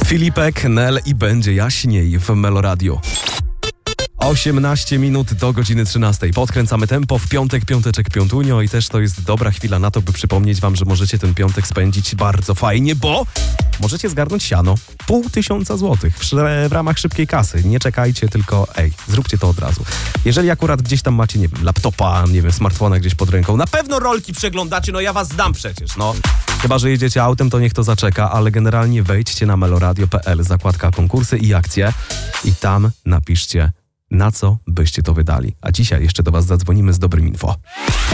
Filipek, Nel i będzie jaśniej w Meloradio. 18 minut do godziny 13. Podkręcamy tempo w piątek, piąteczek, piątunio i też to jest dobra chwila na to, by przypomnieć wam, że możecie ten piątek spędzić bardzo fajnie, bo możecie zgarnąć siano 500 złotych w ramach szybkiej kasy. Nie czekajcie, tylko zróbcie to od razu. Jeżeli akurat gdzieś tam macie, nie wiem, laptopa, nie wiem, smartfona gdzieś pod ręką, na pewno rolki przeglądacie, no ja was znam przecież, no. Chyba że jedziecie autem, to niech to zaczeka, ale generalnie wejdźcie na meloradio.pl, zakładka konkursy i akcje i tam napiszcie, na co byście to wydali. A dzisiaj jeszcze do was zadzwonimy z dobrym info.